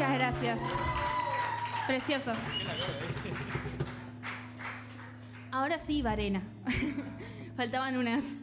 Muchas gracias. Precioso. Ahora sí, Varena. Faltaban unas.